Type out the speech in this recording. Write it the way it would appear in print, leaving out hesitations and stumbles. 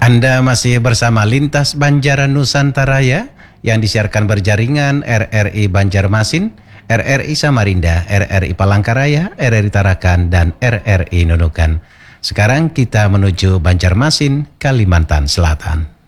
Anda masih bersama Lintas Banjaran Nusantara ya, yang disiarkan berjaringan RRI Banjarmasin, RRI Samarinda, RRI Palangkaraya, RRI Tarakan, dan RRI Nunukan. Sekarang kita menuju Banjarmasin, Kalimantan Selatan.